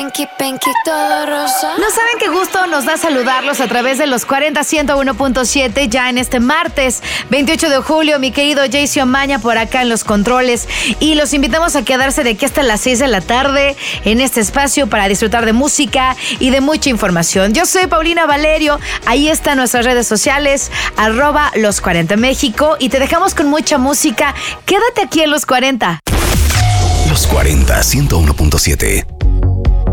Pinky, pinky, todo rosa. No saben qué gusto nos da saludarlos a través de los 40-101.7 ya en este martes 28 de julio. Mi querido Jaycee Omaña por acá en los controles. Y los invitamos a quedarse de aquí hasta las 6 de la tarde en este espacio para disfrutar de música y de mucha información. Yo soy Paulina Valerio. Ahí están nuestras redes sociales, @los40 México. Y te dejamos con mucha música. Quédate aquí en Los 40. Los 40, 101.7.